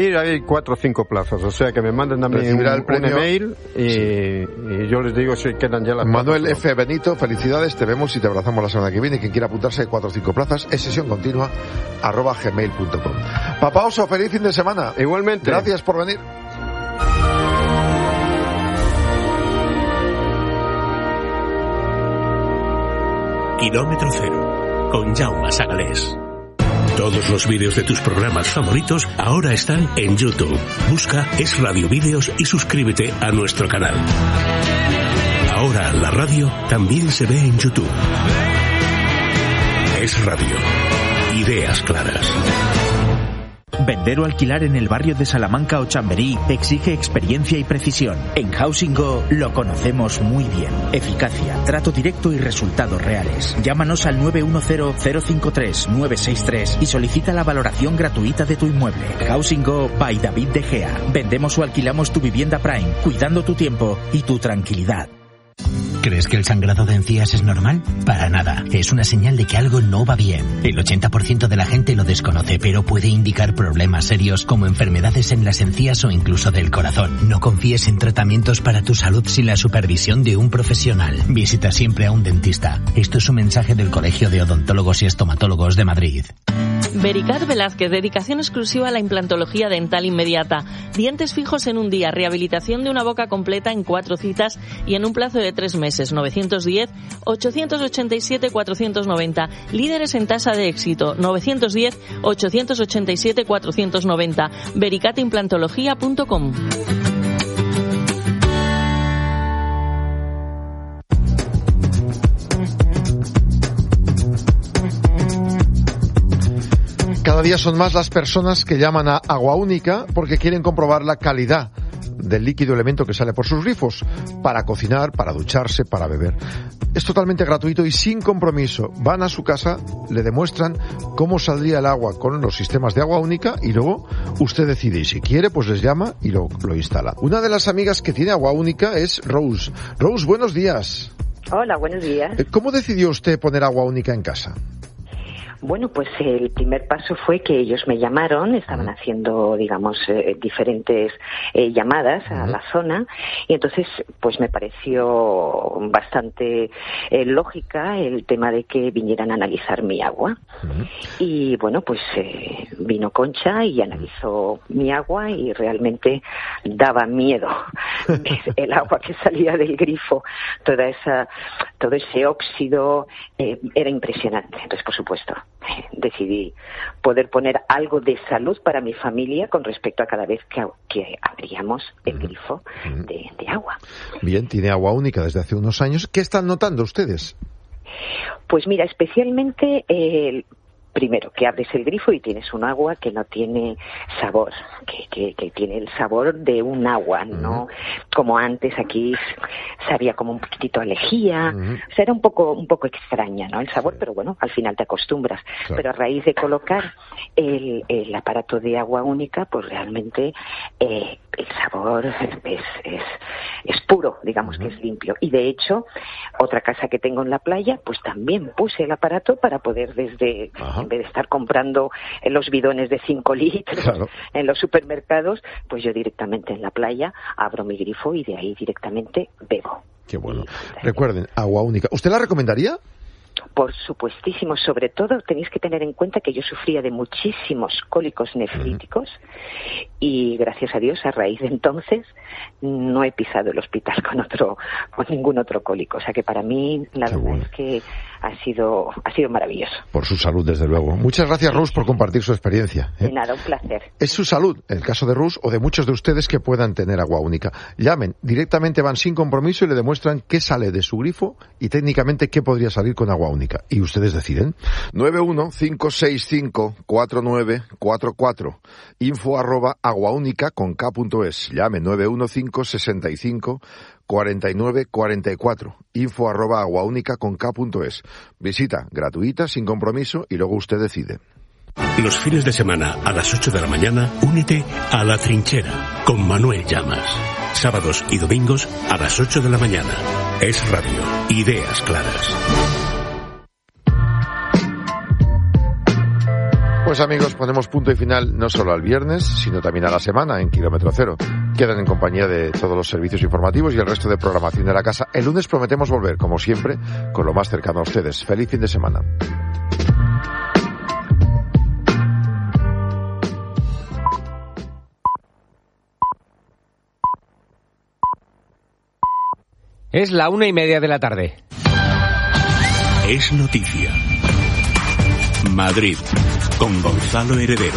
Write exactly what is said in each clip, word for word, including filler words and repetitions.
Hay cuatro o cinco plazas, o sea que me manden a mí un, el premio, un email y, sí. y yo les digo si quedan ya las Manuel plazas. F. Benito, felicidades, te vemos y te abrazamos la semana que viene. Quien quiera apuntarse, hay cuatro o cinco plazas, es sesión continua, arroba gmail punto com. Papá Oso, feliz fin de semana. Igualmente. Gracias por venir. Kilómetro Cero, con Jaume Sagalés. Todos los vídeos de tus programas favoritos ahora están en YouTube. Busca Es Radio Vídeos y suscríbete a nuestro canal. Ahora la radio también se ve en YouTube. Es Radio. Ideas claras. Vender o alquilar en el barrio de Salamanca o Chamberí exige experiencia y precisión. En Housing Go lo conocemos muy bien. Eficacia, trato directo y resultados reales. Llámanos al nueve uno cero, cero cinco tres, nueve seis tres y solicita la valoración gratuita de tu inmueble. Housing Go by David De Gea. Vendemos o alquilamos tu vivienda Prime, cuidando tu tiempo y tu tranquilidad. ¿Crees que el sangrado de encías es normal? Para nada. Es una señal de que algo no va bien. El ochenta por ciento de la gente lo desconoce, pero puede indicar problemas serios como enfermedades en las encías o incluso del corazón. No confíes en tratamientos para tu salud sin la supervisión de un profesional. Visita siempre a un dentista. Esto es un mensaje del Colegio de Odontólogos y Estomatólogos de Madrid. Vericat Velázquez, dedicación exclusiva a la implantología dental inmediata. Dientes fijos en un día, rehabilitación de una boca completa en cuatro citas y en un plazo de tres meses. nueve uno cero, ocho ocho siete, cuatro nueve cero. Líderes en tasa de éxito. nueve uno cero, ocho ocho siete, cuatro nueve cero. vericat implantología punto com. Cada día son más las personas que llaman a Agua Única porque quieren comprobar la calidad del líquido elemento que sale por sus grifos, para cocinar, para ducharse, para beber. Es totalmente gratuito y sin compromiso. Van a su casa, le demuestran cómo saldría el agua con los sistemas de Agua Única y luego usted decide, y si quiere pues les llama y lo, lo instala. Una de las amigas que tiene Agua Única es Rose. Rose, buenos días. Hola, buenos días. ¿Cómo decidió usted poner Agua Única en casa? Bueno, pues el primer paso fue que ellos me llamaron, estaban uh-huh. haciendo, digamos, eh, diferentes eh, llamadas a uh-huh. la zona, y entonces pues me pareció bastante eh, lógica el tema de que vinieran a analizar mi agua. Uh-huh. Y bueno, pues eh, vino Concha y analizó mi agua y realmente daba miedo el agua que salía del grifo, toda esa, todo ese óxido, eh, era impresionante. Entonces, por supuesto, decidí poder poner algo de salud para mi familia con respecto a cada vez que, que abríamos el grifo uh-huh. de, de agua. Bien, tiene Agua Única desde hace unos años. ¿Qué están notando ustedes? Pues mira, especialmente el... Primero, que abres el grifo y tienes un agua que no tiene sabor, que, que, que tiene el sabor de un agua, uh-huh. no como antes aquí sabía como un poquitito a lejía, uh-huh. o sea, era un poco un poco extraña, ¿no? El sabor, sí. Pero bueno, al final te acostumbras. Claro. Pero a raíz de colocar el, el aparato de Agua Única, pues realmente eh, el sabor es, es, es puro, digamos uh-huh. que es limpio. Y de hecho, otra casa que tengo en la playa, pues también puse el aparato para poder desde... Uh-huh. En vez de estar comprando en los bidones de cinco litros claro. en los supermercados, pues yo directamente en la playa abro mi grifo y de ahí directamente bebo. Qué bueno. Recuerden, Agua Única. ¿Usted la recomendaría? Por supuestísimo, sobre todo tenéis que tener en cuenta que yo sufría de muchísimos cólicos nefríticos uh-huh. y gracias a Dios a raíz de entonces no he pisado el hospital con otro con ningún otro cólico, o sea que para mí la Qué verdad bueno. es que ha sido ha sido maravilloso. Por su salud, desde luego. Muchas gracias, Rus, por compartir su experiencia. ¿eh? De nada, un placer. Es su salud, el caso de Rus o de muchos de ustedes que puedan tener Agua Única. Llamen, directamente van sin compromiso y le demuestran qué sale de su grifo y técnicamente qué podría salir con Agua Única. Y ustedes deciden. nueve uno cinco seis cinco cuatro nueve cuatro cuatro. Info arroba aguaúnica con K punto es. Llame nueve uno cinco sesenta y cinco cuarenta y nueve cuarenta y cuatro. Info arroba aguaúnica con K punto es. Visita gratuita, sin compromiso, y luego usted decide. Los fines de semana a las ocho de la mañana, únete a La Trinchera con Manuel Llamas. Sábados y domingos a las ocho de la mañana. Es Radio. Ideas claras. Pues amigos, ponemos punto y final no solo al viernes, sino también a la semana en Kilómetro Cero. Quedan en compañía de todos los servicios informativos y el resto de programación de la casa. El lunes prometemos volver, como siempre, con lo más cercano a ustedes. Feliz fin de semana. Es la una y media de la tarde. Es noticia. Madrid, con Gonzalo Heredero.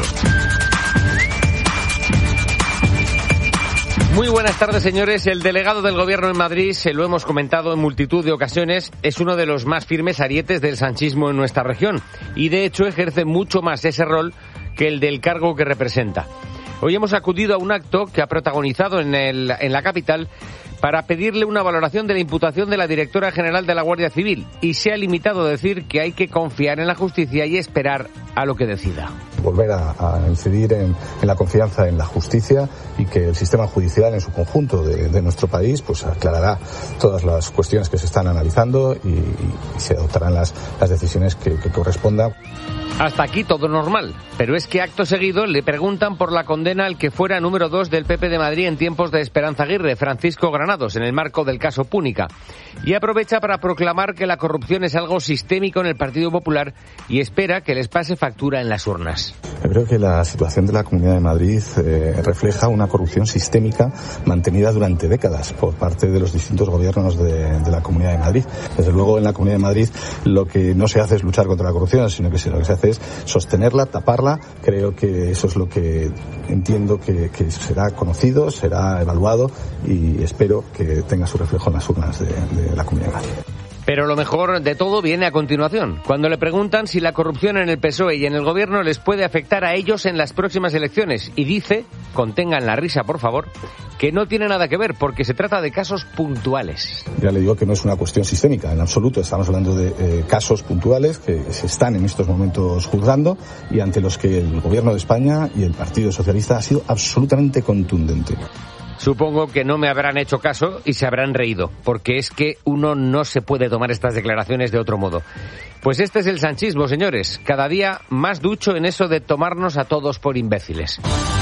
Muy buenas tardes, señores. El delegado del Gobierno en Madrid, se lo hemos comentado en multitud de ocasiones, es uno de los más firmes arietes del sanchismo en nuestra región y, de hecho, ejerce mucho más ese rol que el del cargo que representa. Hoy hemos acudido a un acto que ha protagonizado en, el, en la capital para pedirle una valoración de la imputación de la directora general de la Guardia Civil y se ha limitado a decir que hay que confiar en la justicia y esperar a lo que decida. Volver a, a incidir en, en la confianza en la justicia y que el sistema judicial en su conjunto de, de nuestro país pues aclarará todas las cuestiones que se están analizando y, y se adoptarán las, las decisiones que, que correspondan. Hasta aquí todo normal, pero es que acto seguido le preguntan por la condena al que fuera número dos del P P de Madrid en tiempos de Esperanza Aguirre, Francisco Granados, en el marco del caso Púnica. Y aprovecha para proclamar que la corrupción es algo sistémico en el Partido Popular y espera que les pase factura en las urnas. Yo creo que la situación de la Comunidad de Madrid eh, refleja una corrupción sistémica mantenida durante décadas por parte de los distintos gobiernos de, de la Comunidad de Madrid. Desde luego, en la Comunidad de Madrid lo que no se hace es luchar contra la corrupción, sino que lo que se hace es sostenerla, taparla. Creo que eso es lo que entiendo que, que será conocido, será evaluado y espero que tenga su reflejo en las urnas de, de la Comunidad de Madrid. Pero lo mejor de todo viene a continuación, cuando le preguntan si la corrupción en el P S O E y en el Gobierno les puede afectar a ellos en las próximas elecciones. Y dice, contengan la risa por favor, que no tiene nada que ver porque se trata de casos puntuales. Ya le digo que no es una cuestión sistémica, en absoluto. Estamos hablando de eh, casos puntuales que se están en estos momentos juzgando y ante los que el Gobierno de España y el Partido Socialista ha sido absolutamente contundente. Supongo que no me habrán hecho caso y se habrán reído, porque es que uno no se puede tomar estas declaraciones de otro modo. Pues este es el sanchismo, señores, cada día más ducho en eso de tomarnos a todos por imbéciles.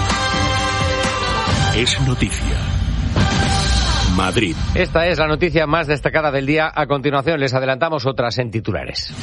Es noticia. Madrid. Esta es la noticia más destacada del día. A continuación les adelantamos otras en titulares.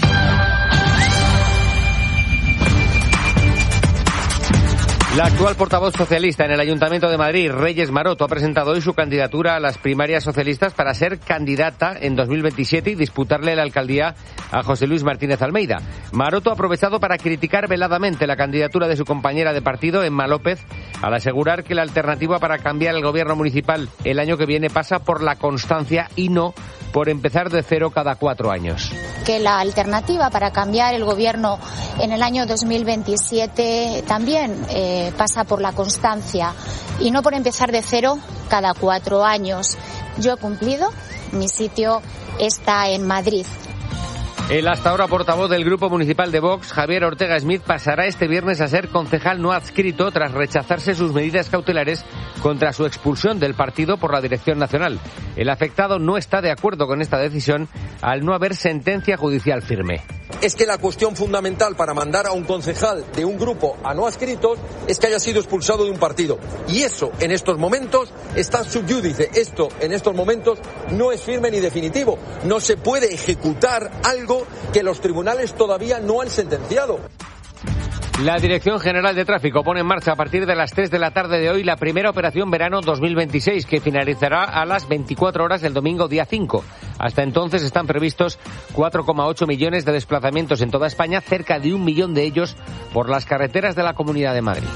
La actual portavoz socialista en el Ayuntamiento de Madrid, Reyes Maroto, ha presentado hoy su candidatura a las primarias socialistas para ser candidata en dos mil veintisiete y disputarle la alcaldía a José Luis Martínez Almeida. Maroto ha aprovechado para criticar veladamente la candidatura de su compañera de partido, Emma López, al asegurar que la alternativa para cambiar el gobierno municipal el año que viene pasa por la constancia y no por empezar de cero cada cuatro años. Que la alternativa para cambiar el gobierno en el año dos mil veintisiete también eh, pasa por la constancia y no por empezar de cero cada cuatro años. Yo he cumplido, mi sitio está en Madrid. El hasta ahora portavoz del Grupo Municipal de Vox, Javier Ortega Smith, pasará este viernes a ser concejal no adscrito tras rechazarse sus medidas cautelares contra su expulsión del partido por la Dirección Nacional. El afectado no está de acuerdo con esta decisión al no haber sentencia judicial firme. Es que la cuestión fundamental para mandar a un concejal de un grupo a no adscritos es que haya sido expulsado de un partido. Y eso, en estos momentos, está sub iudice. Esto, en estos momentos, no es firme ni definitivo. No se puede ejecutar algo que los tribunales todavía no han sentenciado. La Dirección General de Tráfico pone en marcha a partir de las tres de la tarde de hoy la primera operación verano dos mil veintiséis, que finalizará a las veinticuatro horas del domingo día cinco. Hasta entonces están previstos cuatro coma ocho millones de desplazamientos en toda España, cerca de un millón de ellos por las carreteras de la Comunidad de Madrid.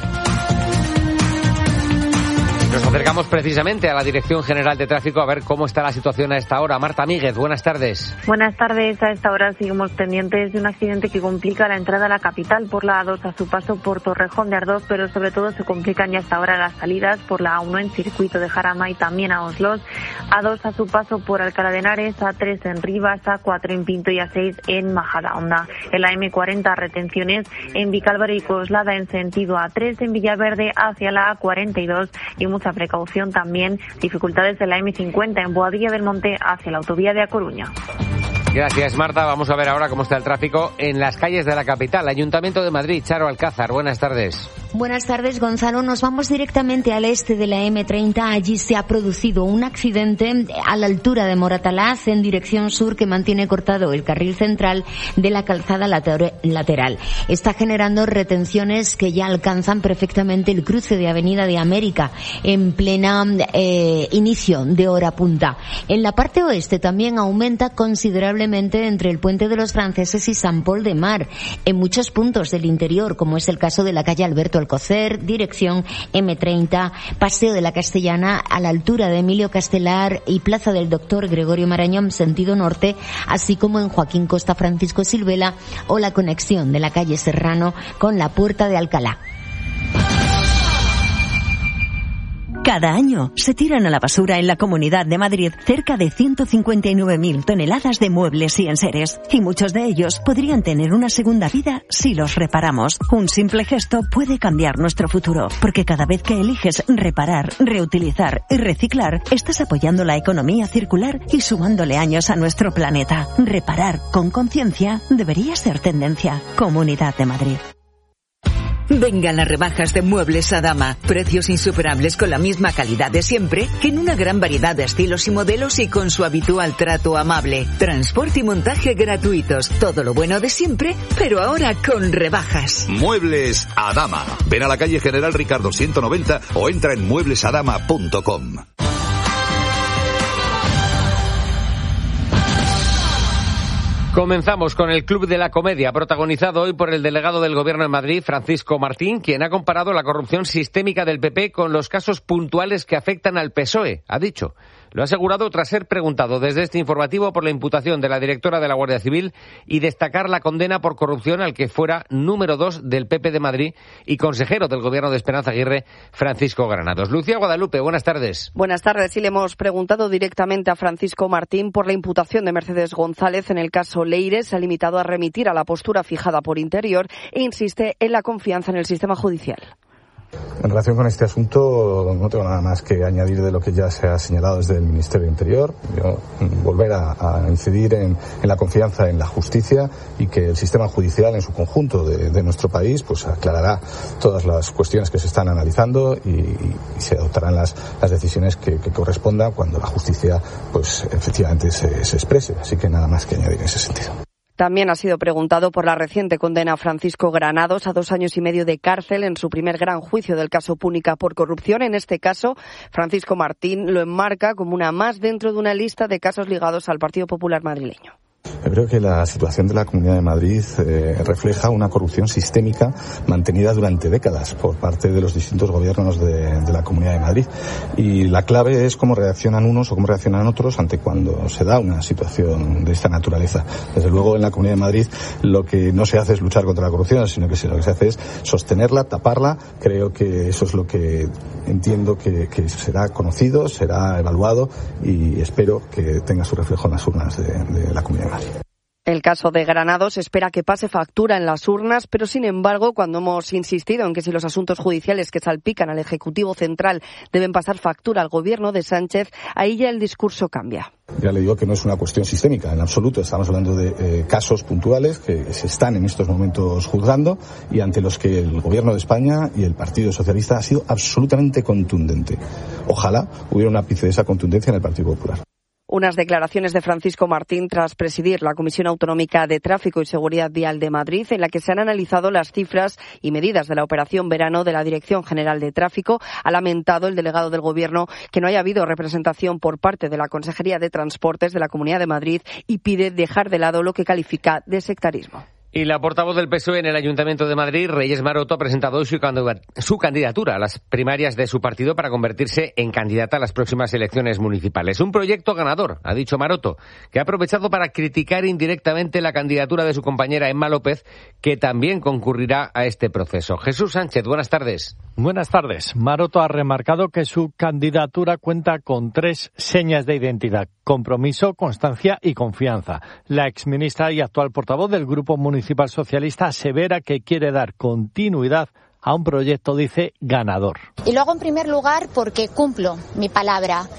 Nos acercamos precisamente a la Dirección General de Tráfico a ver cómo está la situación a esta hora. Marta Míguez, buenas tardes. Buenas tardes. A esta hora seguimos pendientes de un accidente que complica la entrada a la capital por la A dos a su paso por Torrejón de Ardoz, pero sobre todo se complican ya hasta ahora las salidas por la A uno en circuito de Jarama y también a Oslos, A dos a su paso por Alcalá de Henares, A tres en Rivas, A cuatro en Pinto y A seis en Majadahonda. En la eme cuarenta, retenciones en Vicálvaro y Coslada en sentido A tres, en Villaverde hacia la A cuarenta y dos y mucha precaución también, dificultades en la eme cincuenta en Boadilla del Monte hacia la autovía de A Coruña. Gracias, Marta. Vamos a ver ahora cómo está el tráfico en las calles de la capital. Ayuntamiento de Madrid, Charo Alcázar, buenas tardes. Buenas tardes, Gonzalo. Nos vamos directamente al este de la eme treinta. Allí se ha producido un accidente a la altura de Moratalaz, en dirección sur, que mantiene cortado el carril central de la calzada lateral. Está generando retenciones que ya alcanzan perfectamente el cruce de Avenida de América, en plena eh, inicio de hora punta. En la parte oeste también aumenta considerablemente entre el Puente de los Franceses y Sant Pol de Mar, en muchos puntos del interior, como es el caso de la calle Alberto Alcocer, dirección eme treinta, Paseo de la Castellana, a la altura de Emilio Castelar y Plaza del Doctor Gregorio Marañón, sentido norte, así como en Joaquín Costa Francisco Silvela, o la conexión de la calle Serrano con la Puerta de Alcalá. Cada año se tiran a la basura en la Comunidad de Madrid cerca de ciento cincuenta y nueve mil toneladas de muebles y enseres, y muchos de ellos podrían tener una segunda vida si los reparamos. Un simple gesto puede cambiar nuestro futuro, porque cada vez que eliges reparar, reutilizar y reciclar, estás apoyando la economía circular y sumándole años a nuestro planeta. Reparar con conciencia debería ser tendencia. Comunidad de Madrid. Vengan las rebajas de Muebles Adama. Precios insuperables con la misma calidad de siempre, que en una gran variedad de estilos y modelos y con su habitual trato amable. Transporte y montaje gratuitos. Todo lo bueno de siempre, pero ahora con rebajas. Muebles Adama. Ven a la calle General Ricardo ciento noventa o entra en muebles adama punto com. Comenzamos con el Club de la Comedia, protagonizado hoy por el delegado del Gobierno en Madrid, Francisco Martín, quien ha comparado la corrupción sistémica del P P con los casos puntuales que afectan al P S O E, ha dicho. Lo ha asegurado tras ser preguntado desde este informativo por la imputación de la directora de la Guardia Civil y destacar la condena por corrupción al que fuera número dos del P P de Madrid y consejero del Gobierno de Esperanza Aguirre, Francisco Granados. Lucía Guadalupe, buenas tardes. Buenas tardes. Y le hemos preguntado directamente a Francisco Martín por la imputación de Mercedes González en el caso Leire. Se ha limitado a remitir a la postura fijada por Interior e insiste en la confianza en el sistema judicial. En relación con este asunto, no tengo nada más que añadir de lo que ya se ha señalado desde el Ministerio de Interior. Yo, volver a, a incidir en, en la confianza en la justicia y que el sistema judicial en su conjunto de, de nuestro país pues aclarará todas las cuestiones que se están analizando y, y se adoptarán las, las decisiones que, que correspondan cuando la justicia pues efectivamente se, se exprese. Así que nada más que añadir en ese sentido. También ha sido preguntado por la reciente condena a Francisco Granados a dos años y medio de cárcel en su primer gran juicio del caso Púnica por corrupción. En este caso, Francisco Martín lo enmarca como una más dentro de una lista de casos ligados al Partido Popular madrileño. Yo creo que la situación de la Comunidad de Madrid eh, refleja una corrupción sistémica mantenida durante décadas por parte de los distintos gobiernos de, de la Comunidad de Madrid. Y la clave es cómo reaccionan unos o cómo reaccionan otros ante cuando se da una situación de esta naturaleza. Desde luego, en la Comunidad de Madrid lo que no se hace es luchar contra la corrupción, sino que lo que se hace es sostenerla, taparla. Creo que eso es lo que entiendo que, que será conocido, será evaluado y espero que tenga su reflejo en las urnas de, de la Comunidad de Madrid. El caso de Granados espera que pase factura en las urnas, pero sin embargo, cuando hemos insistido en que si los asuntos judiciales que salpican al Ejecutivo Central deben pasar factura al Gobierno de Sánchez, ahí ya el discurso cambia. Ya le digo que no es una cuestión sistémica, en absoluto. Estamos hablando de eh, casos puntuales que se están en estos momentos juzgando y ante los que el Gobierno de España y el Partido Socialista ha sido absolutamente contundente. Ojalá hubiera un ápice de esa contundencia en el Partido Popular. Unas declaraciones de Francisco Martín tras presidir la Comisión Autonómica de Tráfico y Seguridad Vial de Madrid, en la que se han analizado las cifras y medidas de la Operación Verano de la Dirección General de Tráfico. Ha lamentado el delegado del Gobierno que no haya habido representación por parte de la Consejería de Transportes de la Comunidad de Madrid y pide dejar de lado lo que califica de sectarismo. Y la portavoz del P S O E en el Ayuntamiento de Madrid, Reyes Maroto, ha presentado hoy su candidatura a las primarias de su partido para convertirse en candidata a las próximas elecciones municipales. Un proyecto ganador, ha dicho Maroto, que ha aprovechado para criticar indirectamente la candidatura de su compañera Emma López, que también concurrirá a este proceso. Jesús Sánchez, buenas tardes. Buenas tardes. Maroto ha remarcado que su candidatura cuenta con tres señas de identidad: compromiso, constancia y confianza. La exministra y actual portavoz del Grupo Municipal Socialista asevera que quiere dar continuidad a un proyecto, dice, ganador. Y lo hago en primer lugar porque cumplo mi palabra.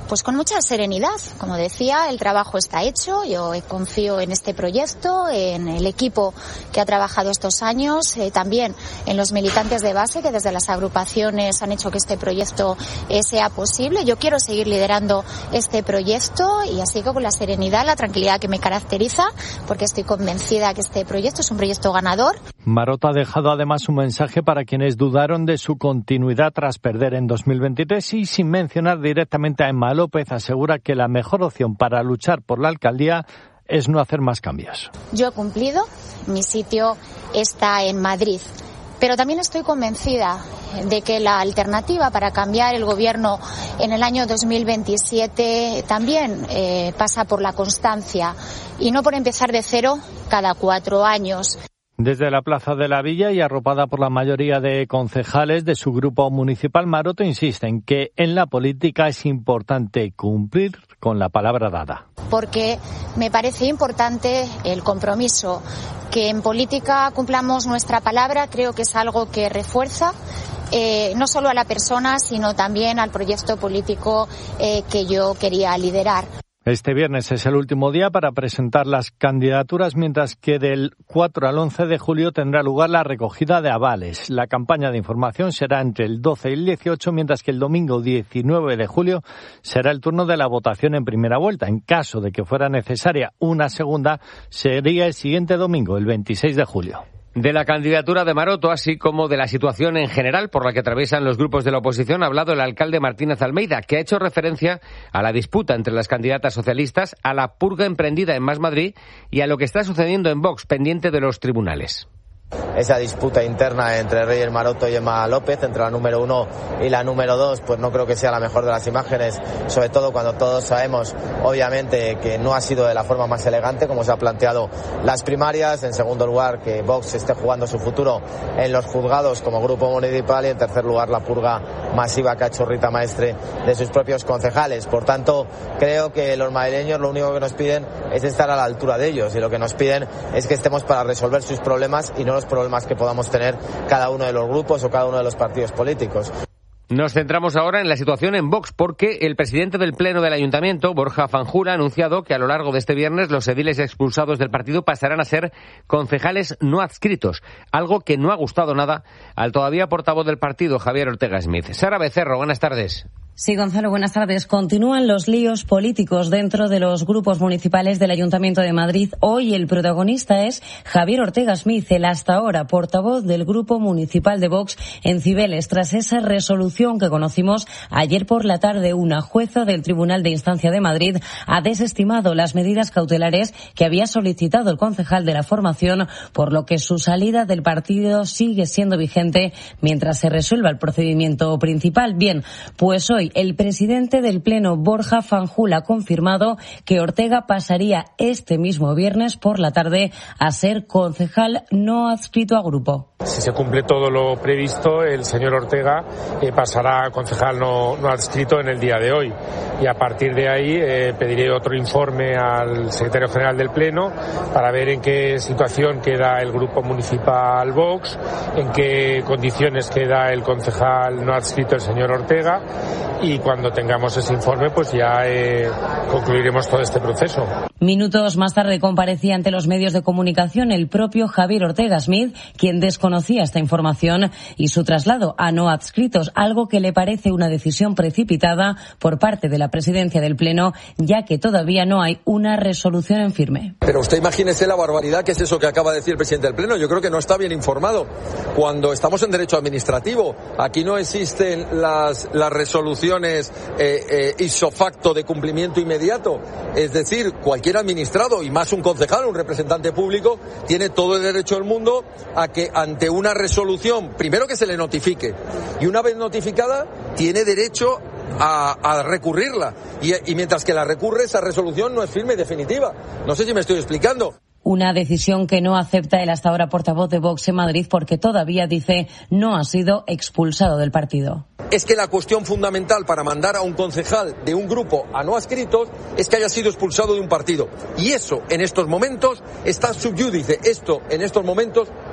Pues con mucha serenidad. Como decía, el trabajo está hecho. Yo confío en este proyecto, en el equipo que ha trabajado estos años, eh, también en los militantes de base que desde las agrupaciones han hecho que este proyecto eh, sea posible. Yo quiero seguir liderando este proyecto y así que con la serenidad, la tranquilidad que me caracteriza, porque estoy convencida que este proyecto es un proyecto ganador. Maroto ha dejado además un mensaje para quienes dudaron de su continuidad tras perder en dos mil veintitrés y sin mencionar directamente a Emma López asegura que la mejor opción para luchar por la alcaldía es no hacer más cambios. Yo he cumplido, mi sitio está en Madrid, pero también estoy convencida de que la alternativa para cambiar el gobierno en el año dos mil veintisiete también eh, pasa por la constancia y no por empezar de cero cada cuatro años. Desde la Plaza de la Villa y arropada por la mayoría de concejales de su grupo municipal, Maroto insiste en que en la política es importante cumplir con la palabra dada. Porque me parece importante el compromiso, que en política cumplamos nuestra palabra, creo que es algo que refuerza eh, no solo a la persona, sino también al proyecto político eh, que yo quería liderar. Este viernes es el último día para presentar las candidaturas, mientras que del cuatro al once de julio tendrá lugar la recogida de avales. La campaña de información será entre el doce y el dieciocho, mientras que el domingo diecinueve de julio será el turno de la votación en primera vuelta. En caso de que fuera necesaria una segunda, sería el siguiente domingo, el veintiséis de julio. De la candidatura de Maroto, así como de la situación en general por la que atraviesan los grupos de la oposición, ha hablado el alcalde Martínez Almeida, que ha hecho referencia a la disputa entre las candidatas socialistas, a la purga emprendida en Más Madrid y a lo que está sucediendo en Vox, pendiente de los tribunales. Esa disputa interna entre Reyes Maroto y Emma López, entre la número uno y la número dos, pues no creo que sea la mejor de las imágenes, sobre todo cuando todos sabemos, obviamente, que no ha sido de la forma más elegante como se ha planteado las primarias. En segundo lugar, que Vox esté jugando su futuro en los juzgados como grupo municipal, y en tercer lugar, la purga masiva que ha hecho Rita Maestre de sus propios concejales. Por tanto, creo que los madrileños lo único que nos piden es estar a la altura de ellos, y lo que nos piden es que estemos para resolver sus problemas y no los problemas que podamos tener cada uno de los grupos o cada uno de los partidos políticos. Nos centramos ahora en la situación en Vox, porque el presidente del Pleno del Ayuntamiento, Borja Fanjul, ha anunciado que a lo largo de este viernes los ediles expulsados del partido pasarán a ser concejales no adscritos, algo que no ha gustado nada al todavía portavoz del partido, Javier Ortega Smith. Sara Becerro, buenas tardes. Sí, Gonzalo, buenas tardes. Continúan los líos políticos dentro de los grupos municipales del Ayuntamiento de Madrid. Hoy el protagonista es Javier Ortega Smith, el hasta ahora portavoz del Grupo Municipal de Vox en Cibeles, tras esa resolución que conocimos ayer por la tarde. Una jueza del Tribunal de Instancia de Madrid ha desestimado las medidas cautelares que había solicitado el concejal de la formación, por lo que su salida del partido sigue siendo vigente mientras se resuelva el procedimiento principal. Bien, pues hoy el presidente del Pleno, Borja Fanjul, ha confirmado que Ortega pasaría este mismo viernes por la tarde a ser concejal no adscrito a grupo. Si se cumple todo lo previsto, el señor Ortega eh, pasará a concejal no, no adscrito en el día de hoy. Y a partir de ahí eh, pediré otro informe al secretario general del Pleno para ver en qué situación queda el grupo municipal Vox, en qué condiciones queda el concejal no adscrito, el señor Ortega. Y cuando tengamos ese informe, pues ya eh, concluiremos todo este proceso. Minutos más tarde comparecía ante los medios de comunicación el propio Javier Ortega Smith, quien desconocía esta información y su traslado a no adscritos, algo que le parece una decisión precipitada por parte de la presidencia del Pleno, ya que todavía no hay una resolución en firme. Pero usted imagínese la barbaridad que es eso que acaba de decir el presidente del Pleno. Yo creo que no está bien informado. Cuando estamos en derecho administrativo, aquí no existen las, las resoluciones eh, eh, ipso facto de cumplimiento inmediato. Es decir, cualquier administrado, y más un concejal, un representante público, tiene todo el derecho del mundo a que ante una resolución, primero que se le notifique, y una vez notificada, tiene derecho a, a recurrirla. Y, y mientras que la recurre, esa resolución no es firme y definitiva. No sé si me estoy explicando. Una decisión que no acepta el hasta ahora portavoz de Vox en Madrid, porque todavía, dice, no ha sido expulsado del partido. Es que la cuestión fundamental para mandar a un concejal de un grupo a no adscritos es que haya sido expulsado de un partido. Y eso, en estos momentos, está sub iudice. Esto, en estos momentos,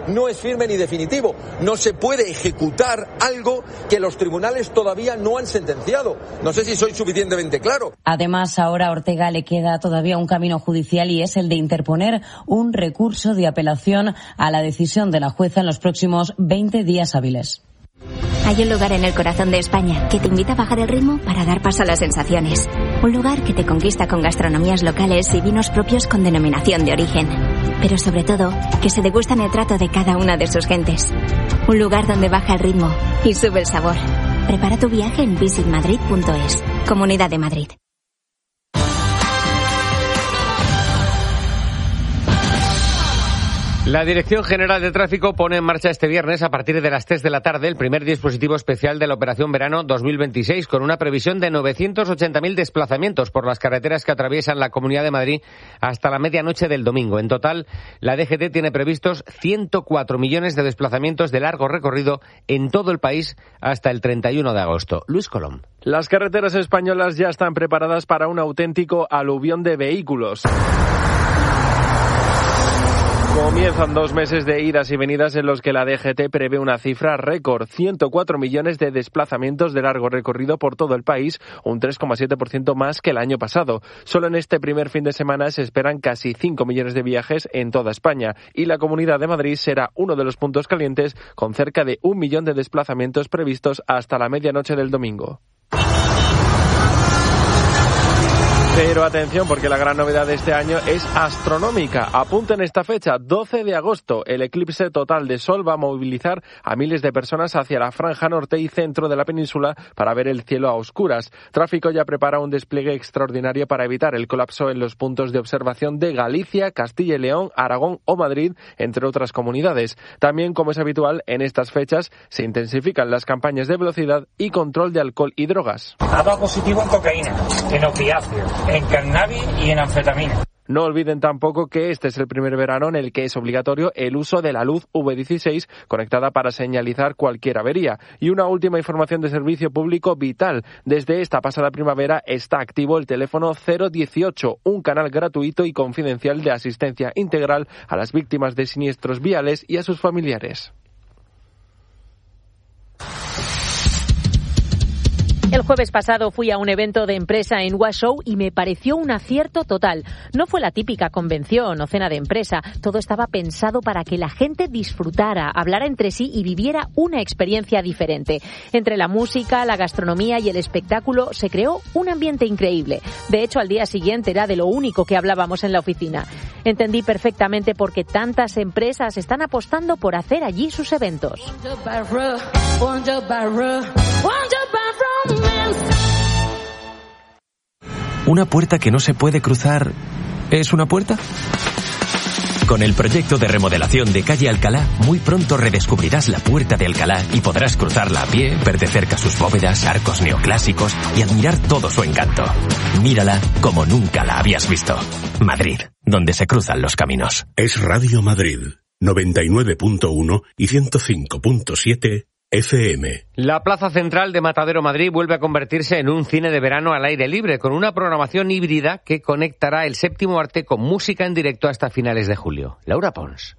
no es firme ni definitivo. No se puede ejecutar algo que los tribunales todavía no han sentenciado. No sé si soy suficientemente claro. Además, ahora a Ortega le queda todavía un camino judicial y es el de interponer un recurso de apelación a la decisión de la jueza en los próximos veinte días hábiles. Hay un lugar en el corazón de España que te invita a bajar el ritmo para dar paso a las sensaciones. Un lugar que te conquista con gastronomías locales y vinos propios con denominación de origen. Pero sobre todo, que se degustan el trato de cada una de sus gentes. Un lugar donde baja el ritmo y sube el sabor. Prepara tu viaje en visit madrid punto es. Comunidad de Madrid. La Dirección General de Tráfico pone en marcha este viernes, a partir de las tres de la tarde, el primer dispositivo especial de la Operación Verano dos mil veintiséis, con una previsión de novecientos ochenta mil desplazamientos por las carreteras que atraviesan la Comunidad de Madrid hasta la medianoche del domingo. En total, la D G T tiene previstos ciento cuatro millones de desplazamientos de largo recorrido en todo el país hasta el treinta y uno de agosto. Luis Colom. Las carreteras españolas ya están preparadas para un auténtico aluvión de vehículos. Comienzan dos meses de idas y venidas en los que la D G T prevé una cifra récord, ciento cuatro millones de desplazamientos de largo recorrido por todo el país, un tres coma siete por ciento más que el año pasado. Solo en este primer fin de semana se esperan casi cinco millones de viajes en toda España y la Comunidad de Madrid será uno de los puntos calientes con cerca de un millón de desplazamientos previstos hasta la medianoche del domingo. Pero atención, porque la gran novedad de este año es astronómica. Apunten esta fecha, doce de agosto. El eclipse total de Sol va a movilizar a miles de personas hacia la franja norte y centro de la península para ver el cielo a oscuras. Tráfico ya prepara un despliegue extraordinario para evitar el colapso en los puntos de observación de Galicia, Castilla y León, Aragón o Madrid, entre otras comunidades. También, como es habitual en estas fechas, se intensifican las campañas de velocidad y control de alcohol y drogas. Ha dado positivo en cocaína, en opiáceos, en cannabis y en anfetamina. No olviden tampoco que este es el primer verano en el que es obligatorio el uso de la luz V dieciséis conectada para señalizar cualquier avería. Y una última información de servicio público vital. Desde esta pasada primavera está activo el teléfono cero dieciocho, un canal gratuito y confidencial de asistencia integral a las víctimas de siniestros viales y a sus familiares. El jueves pasado fui a un evento de empresa en Washoe y me pareció un acierto total. No fue la típica convención o cena de empresa. Todo estaba pensado para que la gente disfrutara, hablara entre sí y viviera una experiencia diferente. Entre la música, la gastronomía y el espectáculo se creó un ambiente increíble. De hecho, al día siguiente era de lo único que hablábamos en la oficina. Entendí perfectamente por qué tantas empresas están apostando por hacer allí sus eventos. ¿Una puerta que no se puede cruzar es una puerta? Con el proyecto de remodelación de Calle Alcalá, muy pronto redescubrirás la Puerta de Alcalá y podrás cruzarla a pie, ver de cerca sus bóvedas, arcos neoclásicos y admirar todo su encanto. Mírala como nunca la habías visto. Madrid, donde se cruzan los caminos. Es Radio Madrid, noventa y nueve punto uno y ciento cinco punto siete F M. La Plaza Central de Matadero Madrid vuelve a convertirse en un cine de verano al aire libre, con una programación híbrida que conectará el séptimo arte con música en directo hasta finales de julio. Laura Pons.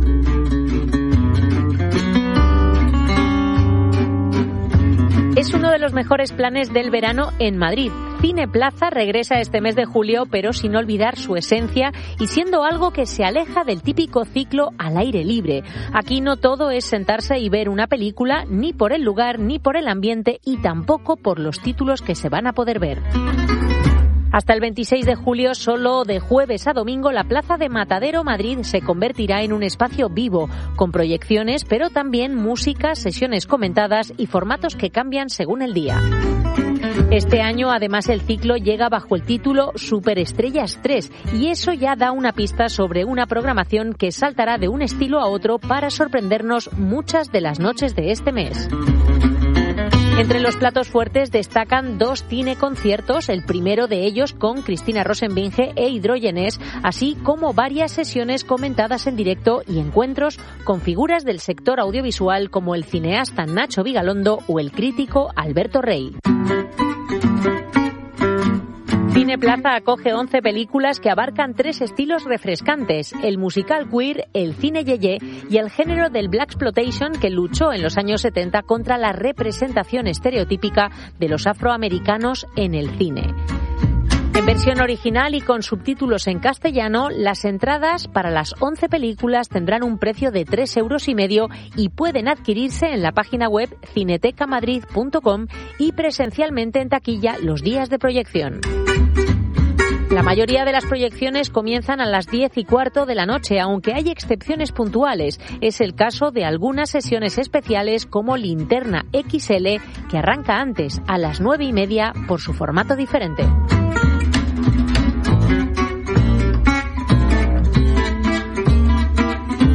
Es uno de los mejores planes del verano en Madrid. Cine Plaza regresa este mes de julio, pero sin olvidar su esencia y siendo algo que se aleja del típico ciclo al aire libre. Aquí no todo es sentarse y ver una película, ni por el lugar, ni por el ambiente y tampoco por los títulos que se van a poder ver. Hasta el veintiséis de julio, solo de jueves a domingo, la Plaza de Matadero Madrid se convertirá en un espacio vivo, con proyecciones, pero también música, sesiones comentadas y formatos que cambian según el día. Este año, además, el ciclo llega bajo el título Superestrellas tres y eso ya da una pista sobre una programación que saltará de un estilo a otro para sorprendernos muchas de las noches de este mes. Entre los platos fuertes destacan dos cineconciertos, el primero de ellos con Cristina Rosenbinge e Hidrogenés, así como varias sesiones comentadas en directo y encuentros con figuras del sector audiovisual como el cineasta Nacho Vigalondo o el crítico Alberto Rey. Cineplaza acoge once películas que abarcan tres estilos refrescantes: el musical queer, el cine yeye y el género del blaxploitation, que luchó en los años setenta contra la representación estereotípica de los afroamericanos en el cine. En versión original y con subtítulos en castellano, las entradas para las once películas tendrán un precio de tres euros y medio y pueden adquirirse en la página web cinetecamadrid punto com y presencialmente en taquilla los días de proyección. La mayoría de las proyecciones comienzan a las diez y cuarto de la noche, aunque hay excepciones puntuales. Es el caso de algunas sesiones especiales como Linterna equis ele, que arranca antes, a las nueve y media, por su formato diferente.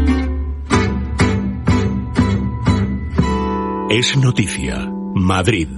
Es noticia. Madrid.